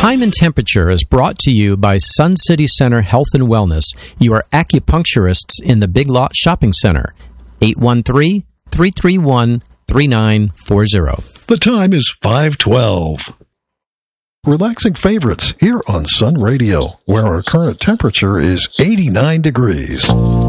Time and Temperature is brought to you by Sun City Center Health and Wellness, your acupuncturists in the Big Lot Shopping Center. 813-331-3940. The time is 5:12. Relaxing favorites here on Sun Radio, where our current temperature is 89 degrees.